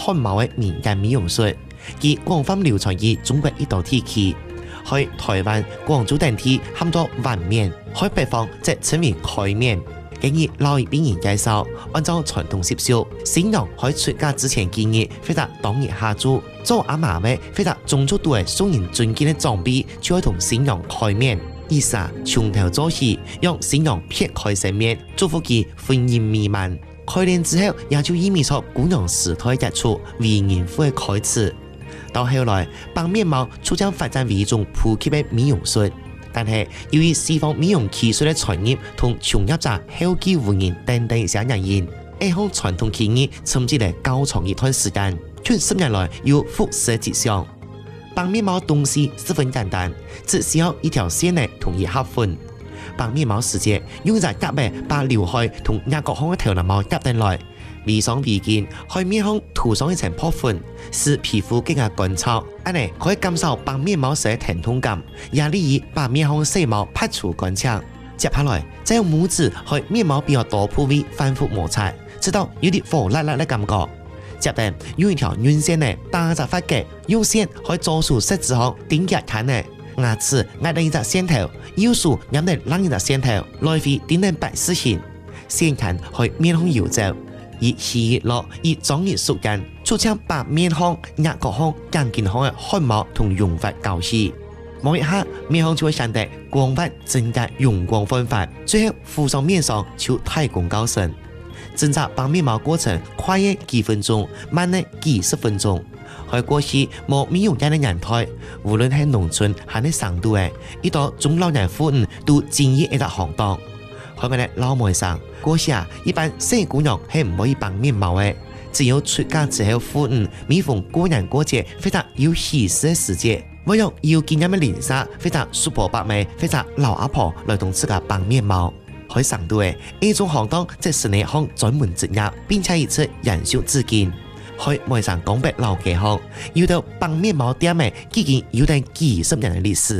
汗毛的民間美容術，佢廣泛流傳於中國一道地區，喺台灣、廣州等地喊做環面，喺北方則稱為開面。根據老一輩人介紹，按照傳統習俗，新娘喺出嫁之前幾日，或者當日下晝，做阿嫲嘅或者宗族隊送人尊敬嘅裝備，就會同新娘開面，意思從頭做起，讓新娘撇開神面，祝福佢婚姻美滿。開臉之後，也就意味着姑娘時態日出，為人夫嘅開始。到後來，綁面毛逐漸發展為一種普及嘅美容術。但係由於西方美容技術嘅傳入同從業者後繼無人等等一些原因，呢項傳統技藝甚至嚟較長一段時間，近10年來有復甦跡象。綁面毛東西十分簡單，只需要一條線嚟同一盒粉。綁面毛時節，用隻夾嘅把劉海同額角腔嘅頭毛夾定來，微上微見，喺面上塗上一層泡粉，使皮膚更加乾燥。安尼可以減少綁面毛時嘅疼痛感，也利於把面上細毛拍除乾淨。接下來，再用拇指喺面毛比較多部位反覆摩擦，直到有啲火辣辣嘅感覺。接着用一條軟線呢打隻髮夾，用線喺左手食指上頂夾近呢，牙齒壓定一隻線頭，右手壓定另一隻線頭，來回頂定8字形，線近喺面上遊走。以氣熱落，以裝熱縮緊，逐漸把面腔、額角腔、眼見腔嘅汗毛同絨髮搞起。摸一下，面腔就會顯得光滑、整潔、容光煥發。最後敷上面上就太公高升。整個綁面毛過程快嘅幾分鐘，慢嘅幾10分鐘。喺過去冇美容院嘅年代，無論係農村還係省都嘅，一到中老年婦女都建議一個行當。喺我哋老妹上，嗰時一般細姑娘係唔可以綁面毛嘅，只有出嫁之後婦女每逢過年過節或者有喜事嘅時節，唯有要見咁嘅鄰舍或者叔伯伯妹或者老阿婆來同自家綁面毛。喺省都嘅呢種行當，即係一項專門職業，並且以此延續至今。喺梅上江北老街巷，有到綁面毛店嘅，已經有定幾10年嘅歷史。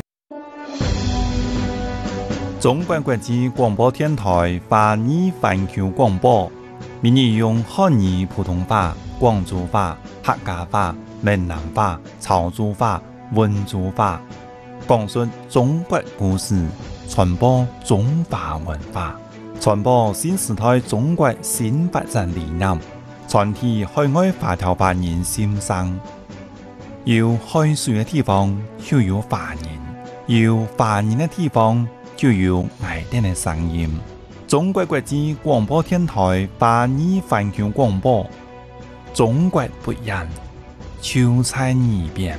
中國國際廣播電台華語環球廣播，每日用漢語普通話、廣州話、客家話、閩南話、潮州話、溫州話，講述中國故事，傳播中華文化，傳播新時代中國新發展理念，傳遞海外華僑華人心聲。有海水嘅地方就有華人，有華人嘅地方就有愛聽的聲音。中國國際廣播電台華語環球廣播，中國不一樣，就在耳邊。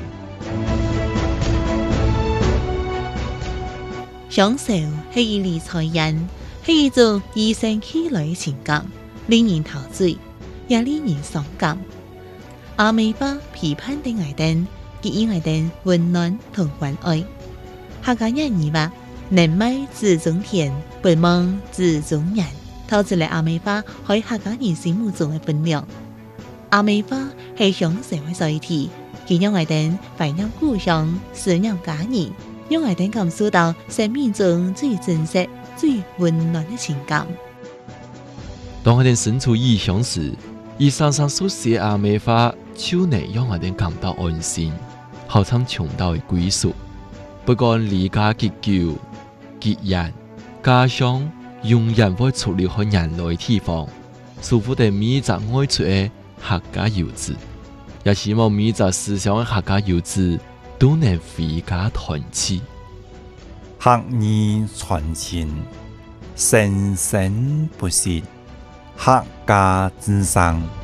享受係一理財人，係一種與生俱來嘅情感，令人陶醉，也令人傷感。阿美巴批判的愛燈，給予愛燈溫暖同關愛。客家人語話：能買自種田，不忘自種人，透出嚟阿美巴喺客家人心目中嘅分量。阿美巴係享受嘅載體，佢讓愛燈懷念故鄉，思念家人，讓愛燈感受到生命中最真實、最溫暖嘅情感。 當我哋身處異鄉時，以常常書寫阿美巴，就能讓我哋感到安心，好像尋到嘅歸屬。不管離家幾久、幾遠，家鄉永遠會出離開人類地方。祝福的每一個愛出的客家遊子，也希望每一個思鄉的客家遊子都能回家團聚。 客語傳情，生生不息，客家之聲。